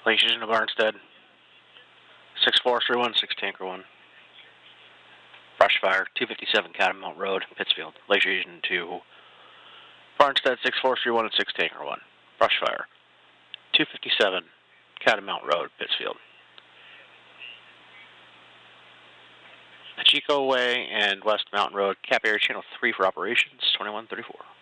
Lake Union to Barnstead. 6431, 6 Tanker 1. Brush fire, 257 Catamount Road, Pittsfield. Lake Union to Barnstead, 6431 and 6 Tanker 1. Brush fire, 257 Catamount Road, Pittsfield. Chico Way and West Mountain Road, Cap Area Channel 3 for operations, 2134.